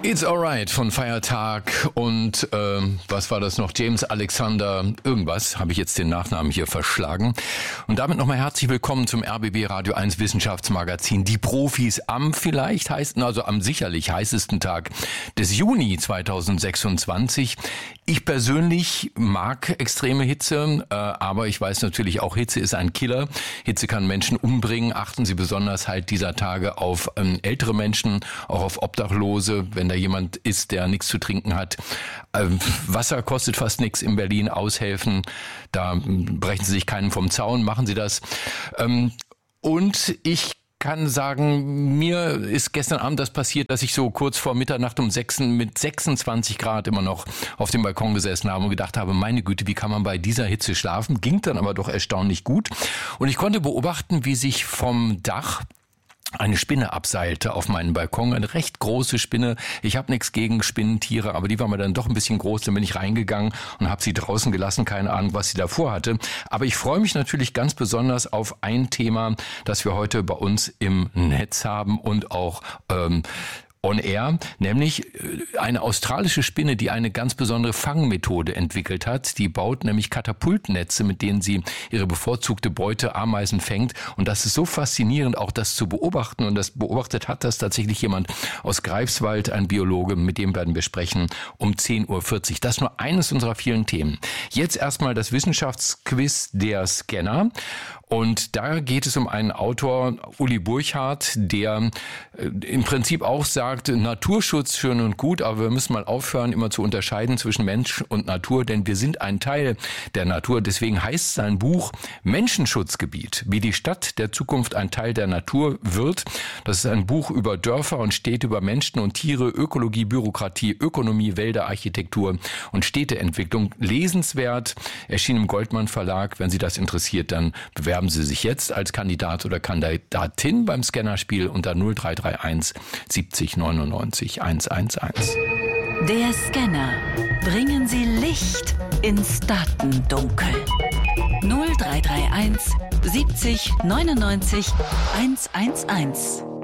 It's Alright von Feiertag und was war das noch? James Alexander irgendwas, habe ich jetzt den Nachnamen hier verschlagen. Und damit nochmal herzlich willkommen zum RBB Radio 1 Wissenschaftsmagazin. Die Profis am am sicherlich heißesten Tag des Juni 2026. Ich persönlich mag extreme Hitze, aber ich weiß natürlich auch, Hitze ist ein Killer. Hitze kann Menschen umbringen. Achten Sie besonders halt dieser Tage auf ältere Menschen, auch auf Obdachlose, wenn da jemand ist, der nichts zu trinken hat. Wasser kostet fast nichts in Berlin, aushelfen. Da brechen Sie sich keinen vom Zaun, machen Sie das. Und ich kann sagen, mir ist gestern Abend das passiert, dass ich so kurz vor Mitternacht um 6 mit 26 Grad immer noch auf dem Balkon gesessen habe und gedacht habe, meine Güte, wie kann man bei dieser Hitze schlafen? Ging dann aber doch erstaunlich gut. Und ich konnte beobachten, wie sich vom Dach eine Spinne abseilte auf meinen Balkon, eine recht große Spinne. Ich habe nichts gegen Spinnentiere, aber die war mir dann doch ein bisschen groß. Dann bin ich reingegangen und habe sie draußen gelassen. Keine Ahnung, was sie davor hatte. Aber ich freue mich natürlich ganz besonders auf ein Thema, das wir heute bei uns im Netz haben und auch on air, nämlich eine australische Spinne, die eine ganz besondere Fangmethode entwickelt hat. Die baut nämlich Katapultnetze, mit denen sie ihre bevorzugte Beute Ameisen fängt. Und das ist so faszinierend, auch das zu beobachten. Und das beobachtet hat das tatsächlich jemand aus Greifswald, ein Biologe, mit dem werden wir sprechen um 10.40 Uhr. Das ist nur eines unserer vielen Themen. Jetzt erstmal das Wissenschaftsquiz der Scanner. Und da geht es um einen Autor, Uli Burchardt, der im Prinzip auch sagt, Naturschutz schön und gut, aber wir müssen mal aufhören, immer zu unterscheiden zwischen Mensch und Natur, denn wir sind ein Teil der Natur. Deswegen heißt sein Buch Menschenschutzgebiet, wie die Stadt der Zukunft ein Teil der Natur wird. Das ist ein Buch über Dörfer und Städte, über Menschen und Tiere, Ökologie, Bürokratie, Ökonomie, Wälder, Architektur und Städteentwicklung. Lesenswert, erschien im Goldmann Verlag. Wenn Sie das interessiert, dann bewerben Sie sich jetzt als Kandidat oder Kandidatin beim Scannerspiel unter 0331 70 99 111. Der Scanner. Bringen Sie Licht ins Datendunkel. 0331 70 99 111.